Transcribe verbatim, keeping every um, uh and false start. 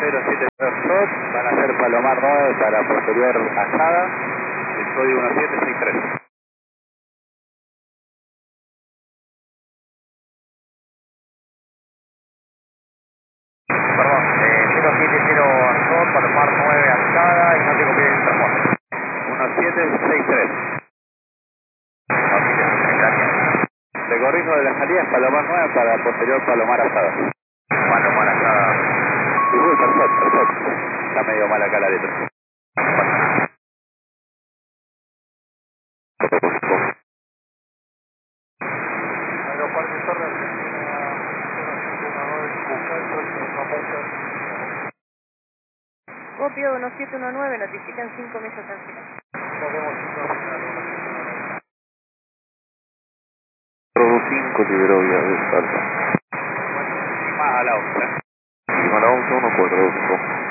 cero siete cero, van a ser Palomar nueve para posterior Asada, el código uno siete seis tres. Perdón, eh, cero siete cero Azot, Palomar nueve Asada y no te copié el transporte. uno siete seis tres. uno siete seis tres, gracias. Te corrijo de la salida es Palomar nueve para posterior Palomar Asada. Palomar Asada. Uy, perfecto, perfecto. Está medio mal acá la letra. Aeropuerto Torre Argentina Copio uno siete uno nueve, notifican cinco millas al final. cinco Librovia de Salta. Más a la once. Y con la once uno cuatro dos cinco.